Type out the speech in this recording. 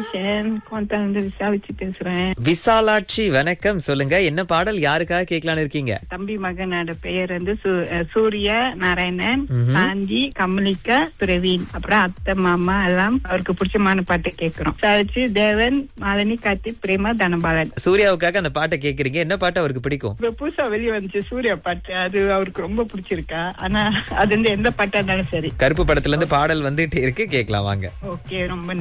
கிஷன் கோயம்புத்தூர்ல இருந்து விசாலிச்சு பேசுறேன். விசாலாட்சி வணக்கம். சொல்லுங்க, என்ன பாடல் யாருக்காக கேட்கலான்னு இருக்கீங்க? தம்பி மகனோட பெயர் வந்து சூர்யா நாராயணன், சாந்தி, கமலிகா, பிரவீன், அப்புறம் அத்தை மாமா எல்லாம் அவருக்கு பிடிச்சமான பாட்டு கேட்கிறோம். விசாலிச்சு தேவன், மாலினி, கார்த்திக், பிரேமா, தனபாலன். சூர்யாவுக்காக அந்த பாட்டை கேக்குறீங்க. என்ன பாட்டு அவருக்கு பிடிக்கும்? இப்ப புதுசா வெளியே வந்துச்சு சூர்யா பாட்டு, அது அவருக்கு ரொம்ப பிடிச்சிருக்கா. ஆனா அது வந்து எந்த பாட்டா இருந்தாலும் சரி. கருப்பு படத்துல இருந்து பாடல் வந்துட்டே இருக்கு, கேட்கலாம் வாங்க. ஓகே, ரொம்ப